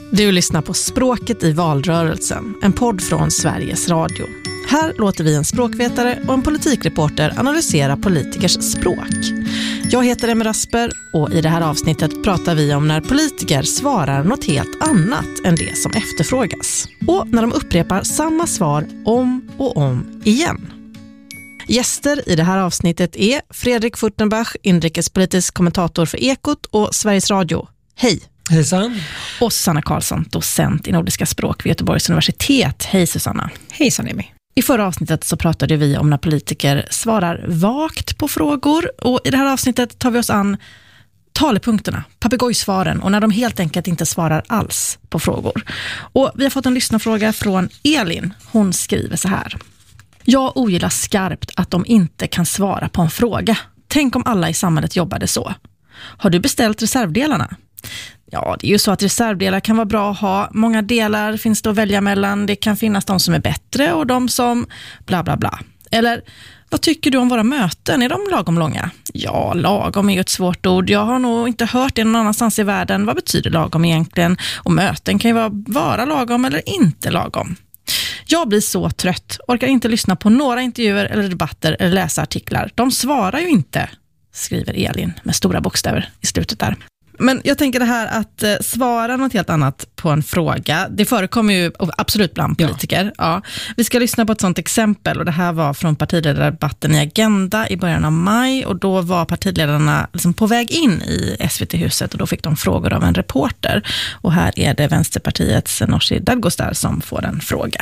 Du lyssnar på Språket i valrörelsen, en podd från Sveriges Radio. Här låter vi en språkvetare och en politikreporter analysera politikers språk. Jag heter Emma Rasper och i det här avsnittet pratar vi om när politiker svarar något helt annat än det som efterfrågas. Och när de upprepar samma svar om och om igen. Gäster i det här avsnittet är Fredrik Furtenbach, inrikespolitisk kommentator för Ekot och Sveriges Radio. Hej! Hejsan. Och Susanna Karlsson, docent i nordiska språk vid Göteborgs universitet. Hej Susanna. Hej Sanemi. I förra avsnittet så pratade vi om när politiker svarar vagt på frågor. Och i det här avsnittet tar vi oss an talepunkterna, papegojsvaren och när de helt enkelt inte svarar alls på frågor. Och vi har fått en lyssnarfråga från Elin. Hon skriver så här. Jag ogillar skarpt att de inte kan svara på en fråga. Tänk om alla i samhället jobbade så. Har du beställt reservdelarna? Ja, det är ju så att reservdelar kan vara bra att ha. Många delar finns det att välja mellan. Det kan finnas de som är bättre och de som bla bla bla. Eller, vad tycker du om våra möten? Är de lagom långa? Ja, lagom är ju ett svårt ord. Jag har nog inte hört det någon annanstans i världen. Vad betyder lagom egentligen? Och möten kan ju vara lagom eller inte lagom. Jag blir så trött. Orkar inte lyssna på några intervjuer eller debatter eller läsa artiklar. De svarar ju inte, skriver Elin med stora bokstäver i slutet där. Men jag tänker det här att svara något helt annat på en fråga. Det förekommer ju absolut bland politiker. Ja. Vi ska lyssna på ett sånt exempel och det här var från partiledardebatten i Agenda i början av maj och då var partiledarna liksom på väg in i SVT-huset och då fick de frågor av en reporter. Och här är det Vänsterpartiets Nooshi Dadgostar som får en fråga.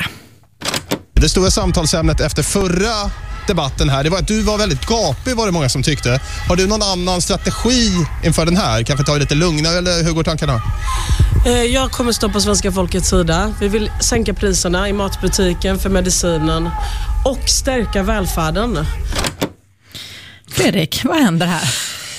Det stora samtalsämnet efter förra debatten här, det var att du var väldigt gapig, var det många som tyckte. Har du någon annan strategi inför den här? Kanske ta det lite lugnare eller hur går tankarna? Jag kommer stå på svenska folkets sida. Vi vill sänka priserna i matbutiken för medicinen och stärka välfärden. Fredrik, vad händer här?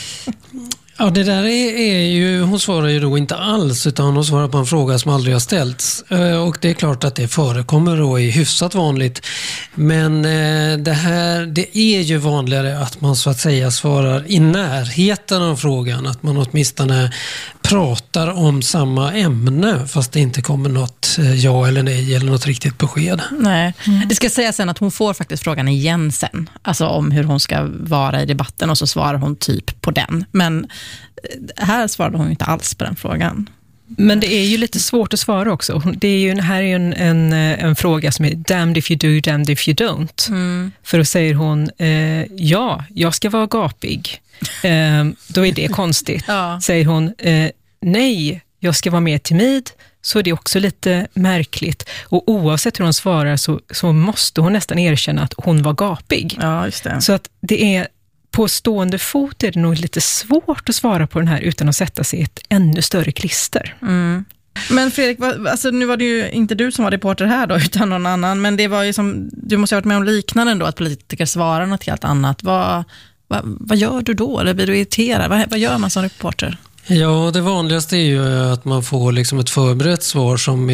Ja, det där är ju, hon svarar ju då inte alls utan hon svarar på en fråga som aldrig har ställts. Och det är klart att det förekommer då är hyfsat vanligt. Men det är ju vanligare att man så att säga svarar i närheten av frågan. Att man åtminstone pratar om samma ämne fast det inte kommer något ja eller nej eller något riktigt besked. Nej, det ska säga sen att hon får faktiskt frågan igen sen. Alltså om hur hon ska vara i debatten och så svarar hon typ på den. Men här svarade hon inte alls på den frågan. Men det är ju lite svårt att svara också. Det är ju, här är ju en fråga som är damned if you do, damned if you don't. För då säger hon, ja, jag ska vara gapig. Då är det konstigt. Ja. Säger hon, nej, jag ska vara mer timid. Så är det också lite märkligt. Och oavsett hur hon svarar så måste hon nästan erkänna att hon var gapig. Ja, just det. Så att det är på stående fot är det nog lite svårt att svara på den här utan att sätta sig i ett ännu större klister. Men Fredrik, alltså nu var det ju inte du som var reporter här då utan någon annan, men det var ju som, du måste ha varit med om liknande då, att politiker svarar något helt annat. Vad gör du då? Eller blir du irriterad? Vad gör man som reporter? Ja, det vanligaste är ju att man får liksom ett förberett svar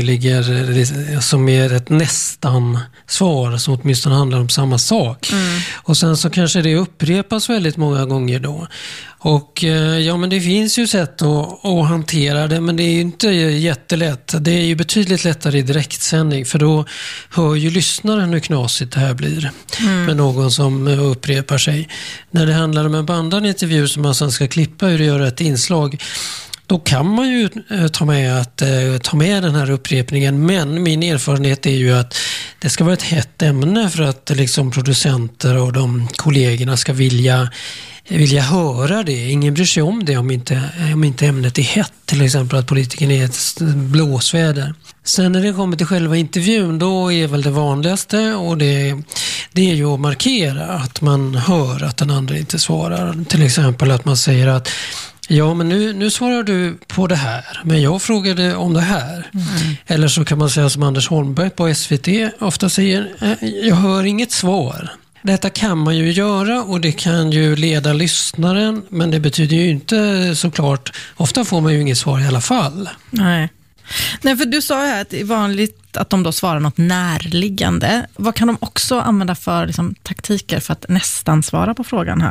som är ett nästan svar som åtminstone handlar om samma sak. Och sen så kanske det upprepas väldigt många gånger då. Och ja, men det finns ju sätt att hantera det, men det är ju inte jättelätt. Det är ju betydligt lättare i direktsändning, för då hör ju lyssnaren hur knasigt det här blir med någon som upprepar sig. När det handlar om en bandad intervju som man sen ska klippa ur och göra ett inslag, då kan man ju ta med den här upprepningen, men min erfarenhet är ju att det ska vara ett hett ämne för att liksom producenter och de kollegorna ska vilja höra det. Ingen bryr sig om det om inte ämnet är hett, till exempel att politikern är ett blåsväder. Sen när det kommer till själva intervjun, då är väl det vanligaste, och det är ju att markera att man hör att den andra inte svarar. Till exempel att man säger att ja, men nu svarar du på det här, men jag frågade om det här. Eller så kan man säga som Anders Holmberg på SVT ofta säger, jag hör inget svar. Detta kan man ju göra och det kan ju leda lyssnaren, men det betyder ju inte såklart, ofta får man ju inget svar i alla fall. Nej, för du sa ju här att det är vanligt att de då svarar något närliggande. Vad kan de också använda för liksom, taktiker för att nästan svara på frågan här då?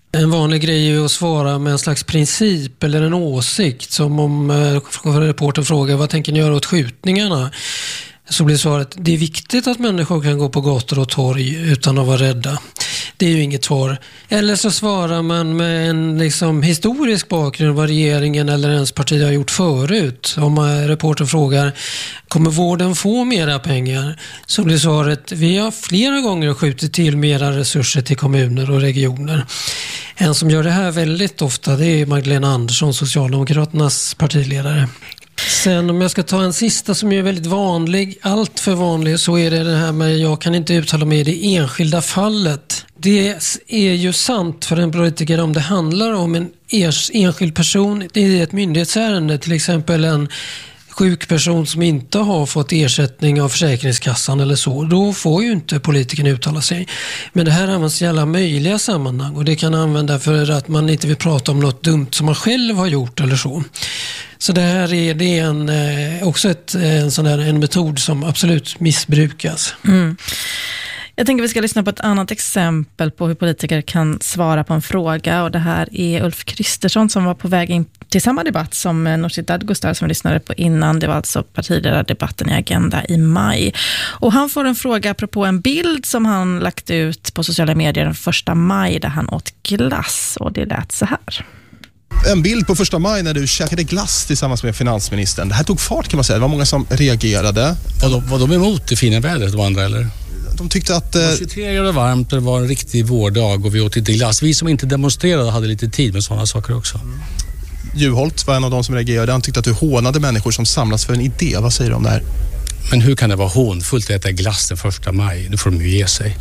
En vanlig grej är ju att svara med en slags princip eller en åsikt, som om reportern frågar vad tänker ni göra åt skjutningarna? Så blir svaret, det är viktigt att människor kan gå på gator och torg utan att vara rädda. Det är ju inget svar. Eller så svarar man med en liksom historisk bakgrund vad regeringen eller ens parti har gjort förut. Om reportern frågar, kommer vården få mera pengar? Så blir svaret, vi har flera gånger skjutit till mera resurser till kommuner och regioner. En som gör det här väldigt ofta, det är Magdalena Andersson, Socialdemokraternas partiledare. Sen om jag ska ta en sista som är väldigt vanlig, allt för vanlig, så är det här med jag kan inte uttala mig i det enskilda fallet. Det är ju sant för en politiker om det handlar om en enskild person i ett myndighetsärende, till exempel en sjuk person som inte har fått ersättning av Försäkringskassan eller så, då får ju inte politikern uttala sig. Men det här används i alla möjliga sammanhang och det kan användas för att man inte vill prata om något dumt som man själv har gjort eller så. Så det här är också en metod som absolut missbrukas. Mm. Jag tänker vi ska lyssna på ett annat exempel på hur politiker kan svara på en fråga, och det här är Ulf Kristersson som var på väg in till samma debatt som Nooshi Dadgostar som vi lyssnade på innan. Det var alltså partiledardebatten i Agenda i maj. Och han får en fråga apropå en bild som han lagt ut på sociala medier den 1 maj där han åt glass, och det lät så här. En bild på 1 maj när du käkade glass tillsammans med finansministern. Det här tog fart kan man säga. Det var många som reagerade. Var de emot det fina vädret de andra eller? De tyckte att... Det var 23 grader varmt, det var en riktig vårdag och vi åt lite glass. Vi som inte demonstrerade hade lite tid med sådana saker också. Juholt var en av de som reagerade. Han tyckte att du hånade människor som samlas för en idé. Vad säger du om det här? Men hur kan det vara hånfullt att äta glass den 1 maj? Det får de ju ge sig.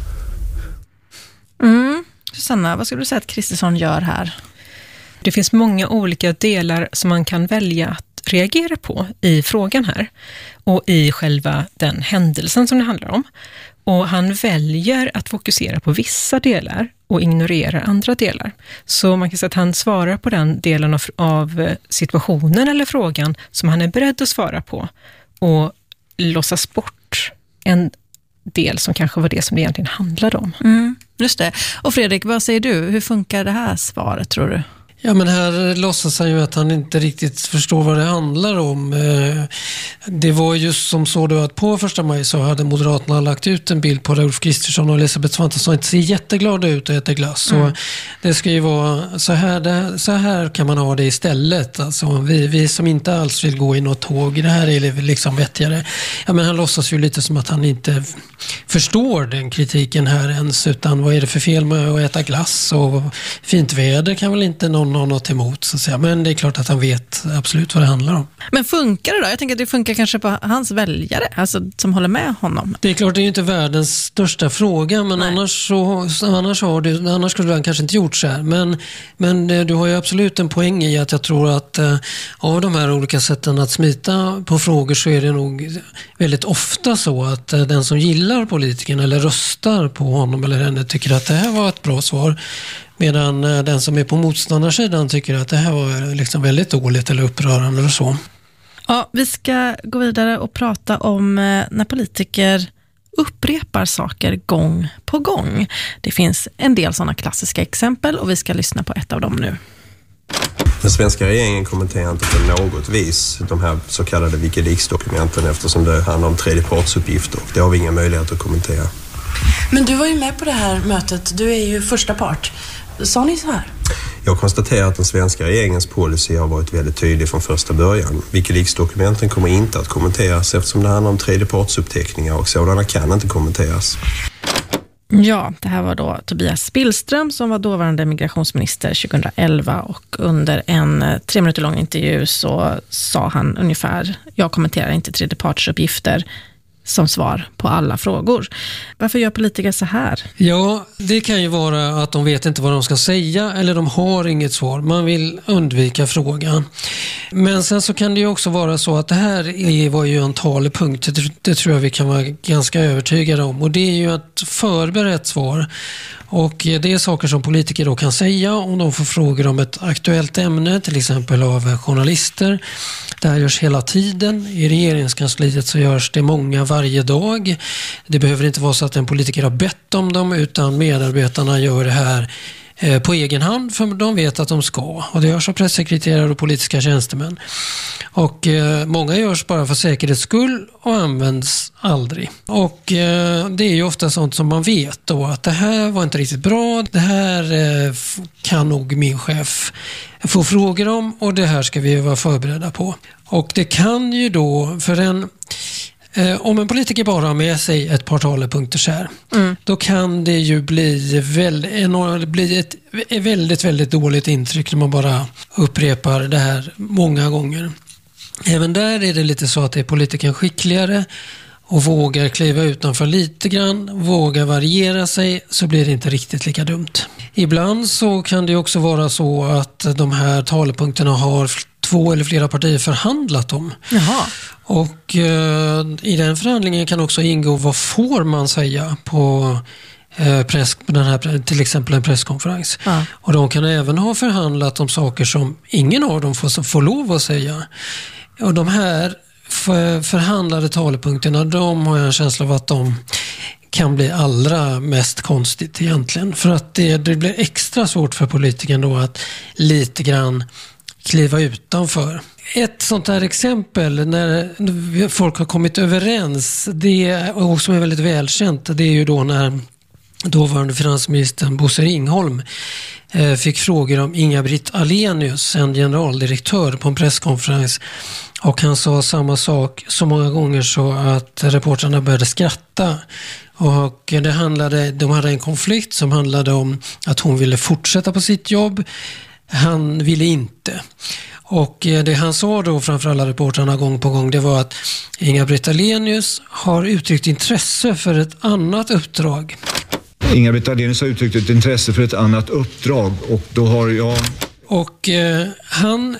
Susanna, vad skulle du säga att Kristersson gör här? Det finns många olika delar som man kan välja att reagera på i frågan här och i själva den händelsen som det handlar om. Och han väljer att fokusera på vissa delar och ignorerar andra delar. Så man kan säga att han svarar på den delen av situationen eller frågan som han är beredd att svara på och låtsas bort en del som kanske var det som det egentligen handlade om. Just det. Och Fredrik, vad säger du? Hur funkar det här svaret, tror du? Ja, men här låtsas han ju att han inte riktigt förstår vad det handlar om. Det var just som så då att på 1 maj så hade Moderaterna lagt ut en bild på där Ulf Kristersson och Elisabeth Svantesson inte ser jätteglada ut och äter glass. Så det ska ju vara så här kan man ha det istället. Alltså vi som inte alls vill gå i något tåg, det här är liksom vettigare. Ja, men han låtsas ju lite som att han inte förstår den kritiken här ens, utan vad är det för fel med att äta glass, och fint väder kan väl inte någon något emot, så att säga. Men det är klart att han vet absolut vad det handlar om. Men funkar det då? Jag tänker att det funkar kanske på hans väljare, alltså som håller med honom. Det är klart, det är ju inte världens största fråga, men annars skulle han kanske inte gjort så här. Men du har ju absolut en poäng i att jag tror att av de här olika sätten att smita på frågor så är det nog väldigt ofta så att den som gillar politikern eller röstar på honom eller henne tycker att det här var ett bra svar. Medan den som är på motståndarsidan tycker att det här var liksom väldigt dåligt eller upprörande eller så. Ja, vi ska gå vidare och prata om när politiker upprepar saker gång på gång. Det finns en del sådana klassiska exempel och vi ska lyssna på ett av dem nu. Den svenska regeringen kommenterar inte på något vis de här så kallade Wikileaks-dokumenten eftersom det handlar om tredjepartsuppgifter. Det har vi inga möjligheter att kommentera. Men du var ju med på det här mötet. Du är ju första part. Sa ni så här? Jag konstaterar att den svenska regeringens policy har varit väldigt tydlig från första början. Wikileaks-dokumenten kommer inte att kommenteras eftersom det handlar om tredjepartsuppteckningar och sådana kan inte kommenteras. Ja, det här var då Tobias Billström som var dåvarande migrationsminister 2011 och under en 3 minuter lång intervju så sa han ungefär: jag kommenterar inte tredjepartsuppgifter, som svar på alla frågor. Varför gör politiker så här? Ja, det kan ju vara att de vet inte vad de ska säga eller de har inget svar. Man vill undvika frågan. Men sen så kan det ju också vara så att det här var ju en talepunkt. Det tror jag vi kan vara ganska övertygade om. Och det är ju att förbereda ett svar. Och det är saker som politiker då kan säga om de får frågor om ett aktuellt ämne, till exempel av journalister. Det här görs hela tiden. I regeringskansliet så görs det många varje dag. Det behöver inte vara så att en politiker har bett om dem, utan medarbetarna gör det här på egen hand, för de vet att de ska. Och det görs av pressekreterare och politiska tjänstemän. Och många görs bara för säkerhets skull och används aldrig. Och det är ju ofta sånt som man vet då, att det här var inte riktigt bra, det här kan nog min chef få frågor om, och det här ska vi vara förberedda på. Och det kan ju då, om en politiker bara har med sig ett par talepunkter så här, då kan det ju bli ett väldigt, väldigt dåligt intryck när man bara upprepar det här många gånger. Även där är det lite så att är politikern skickligare och vågar kliva utanför lite grann, vågar variera sig, så blir det inte riktigt lika dumt. Ibland så kan det också vara så att de här talepunkterna har 2 eller flera partier förhandlat om. Jaha. Och i den förhandlingen kan också ingå vad får man säga på den här, till exempel en presskonferens. Ja. Och de kan även ha förhandlat om saker som ingen av dem får lov att säga. Och de här förhandlade talepunkterna, de har jag en känsla av att de kan bli allra mest konstigt egentligen. För att det blir extra svårt för politikern då att lite grann kliva utanför. Ett sånt här exempel när folk har kommit överens, och som är väldigt välkänt, det är ju då när dåvarande finansministern Bosse Ringholm fick frågor om Inga-Britt Ahlenius, en generaldirektör, på en presskonferens. Och han sa samma sak så många gånger så att reportrarna började skratta. Och de hade en konflikt som handlade om att hon ville fortsätta på sitt jobb. Han ville inte. Och det han sa då framför alla reportrarna gång på gång, det var att Inga-Britt Ahlenius har uttryckt intresse för ett annat uppdrag. Inga-Britt Ahlenius har uttryckt ett intresse för ett annat uppdrag, och då har jag... Och han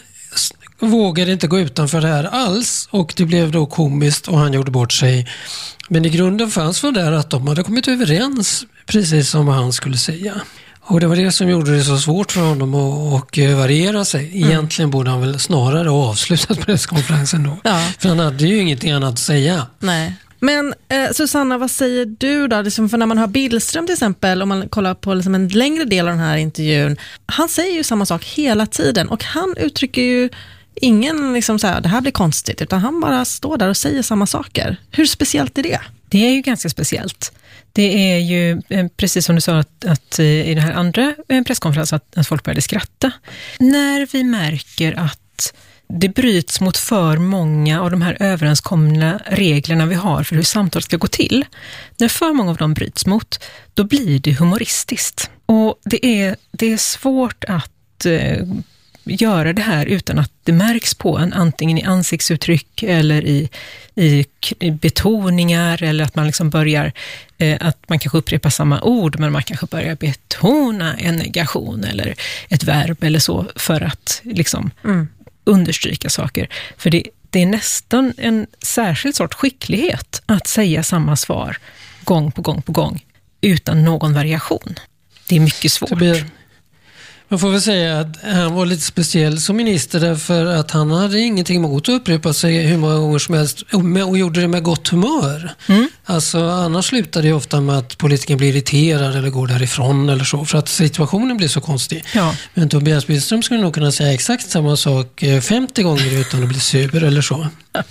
vågade inte gå utanför det här alls, och det blev då komiskt och han gjorde bort sig. Men i grunden fanns för där att de hade kommit överens precis som han skulle säga. Och det var det som gjorde det så svårt för honom att variera sig. Egentligen borde han väl snarare ha avslutat presskonferensen då. Ja. För han hade ju ingenting annat att säga. Nej. Men Susanna, vad säger du då? Liksom, för när man har Billström till exempel, om man kollar på liksom en längre del av den här intervjun, han säger ju samma sak hela tiden, och han uttrycker ju ingen liksom så här, det här blir konstigt, utan han bara står där och säger samma saker. Hur speciellt är det? Det är ju ganska speciellt. Det är ju precis som du sa att i den här andra presskonferensen att folk började skratta. När vi märker att det bryts mot för många av de här överenskomna reglerna vi har för hur samtal ska gå till. När för många av dem bryts mot, då blir det humoristiskt. Och det är svårt att göra det här utan att det märks på en, antingen i ansiktsuttryck eller i betoningar, eller att man liksom börjar att man kanske upprepar samma ord, men man kanske börjar betona en negation eller ett verb eller så, för att liksom understryka saker. För det är nästan en särskild sorts skicklighet att säga samma svar gång på gång på gång utan någon variation. Det är mycket svårt. Man får väl säga att han var lite speciell som minister, därför att han hade ingenting emot att upprepa sig hur många gånger som helst, och gjorde det med gott humör. Alltså annars slutar det ofta med att politikern blir irriterad eller går därifrån eller så, för att situationen blir så konstig. Ja. Men Tobias Billström skulle nog kunna säga exakt samma sak 50 gånger utan att bli sur eller så.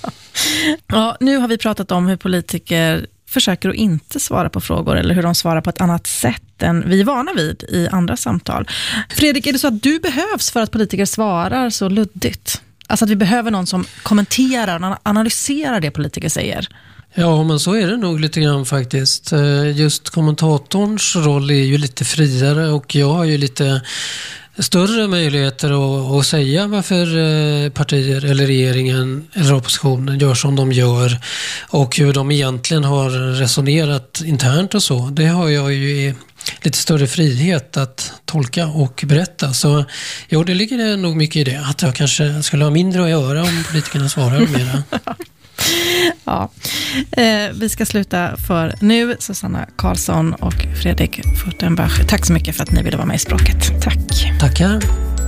Ja, nu har vi pratat om hur politiker försöker att inte svara på frågor, eller hur de svarar på ett annat sätt än vi är vana vid i andra samtal. Fredrik, är det så att du behövs för att politiker svarar så luddigt? Alltså att vi behöver någon som kommenterar och analyserar det politiker säger? Ja, men så är det nog lite grann faktiskt. Just kommentatorns roll är ju lite friare, och jag har ju lite större möjligheter att säga varför partier eller regeringen eller oppositionen gör som de gör, och hur de egentligen har resonerat internt och så. Det har jag ju lite större frihet att tolka och berätta. Så jo, det ligger nog mycket i det. Att jag kanske skulle ha mindre att göra om politikerna svarar mera. Ja, vi ska sluta för nu. Susanna Karlsson och Fredrik Furtenbach, tack så mycket för att ni ville vara med i Språket. Tack. Tackar.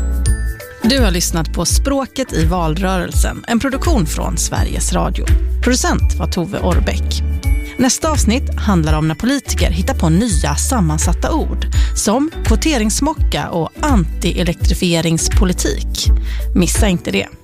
Du har lyssnat på Språket i valrörelsen, en produktion från Sveriges Radio. Producent var Tove Orbeck. Nästa avsnitt handlar om när politiker hittar på nya sammansatta ord som kvoteringsmocka och anti-elektrifieringspolitik. Missa inte det.